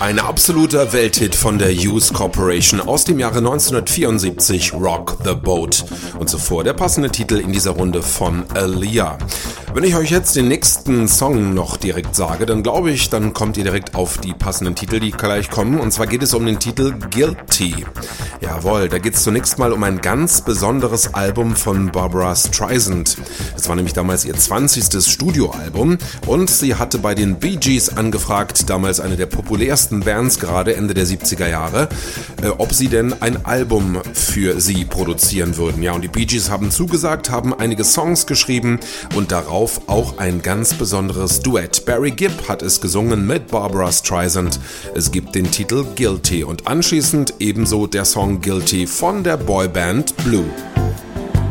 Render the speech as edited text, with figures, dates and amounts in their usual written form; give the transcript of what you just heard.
Ein absoluter Welthit von der Hughes Corporation aus dem Jahre 1974, Rock the Boat. Und zuvor der passende Titel in dieser Runde von Aaliyah. Wenn ich euch jetzt den nächsten Song noch direkt sage, dann glaube ich, dann kommt ihr direkt auf die passenden Titel, die gleich kommen. Und zwar geht es um den Titel Guilty. Jawohl, da geht es zunächst mal um ein ganz besonderes Album von Barbra Streisand. Das war nämlich damals ihr 20. Studioalbum und sie hatte bei den Bee Gees angefragt, damals eine der populärsten Bands, gerade Ende der 70er Jahre, ob sie denn ein Album für sie produzieren würden. Ja, und die Bee Gees haben zugesagt, haben einige Songs geschrieben und darauf auch ein ganz besonderes Duett. Barry Gibb hat es gesungen mit Barbra Streisand. Es gibt den Titel Guilty und anschließend ebenso der Song Guilty von der Boyband Blue.